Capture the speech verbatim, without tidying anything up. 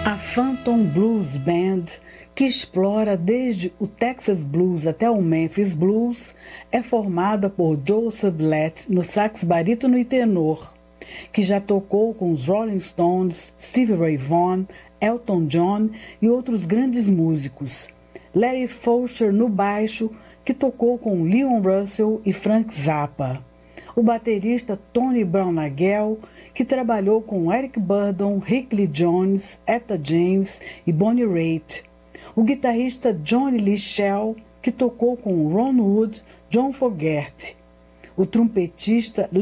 A Phantom Blues Band, que explora desde o Texas Blues até o Memphis Blues, é formada por Joe Sublette no sax barítono e tenor, que já tocou com os Rolling Stones, Stevie Ray Vaughan, Elton John e outros grandes músicos. Larry Foster no baixo, que tocou com Leon Russell e Frank Zappa. O baterista Tony Brown-Nagel, que trabalhou com Eric Burdon, Rick Lee Jones, Etta James e Bonnie Raitt. O guitarrista Johnny Lee Shell, que tocou com Ron Wood, John Fogerty. O trompetista